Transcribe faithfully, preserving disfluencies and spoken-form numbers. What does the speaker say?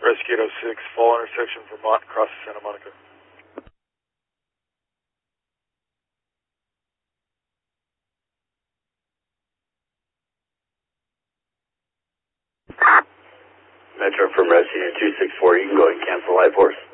Rescue eight oh six, Fall intersection, Vermont, across Santa Monica. Metro from Rescue two six four, you can go ahead and cancel I force.